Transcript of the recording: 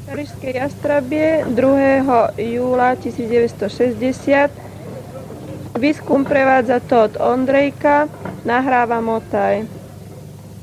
Karišské Jastrabie 2. júla 1960. Výskum prevádza Todd Ondrejka, nahráva Motaj.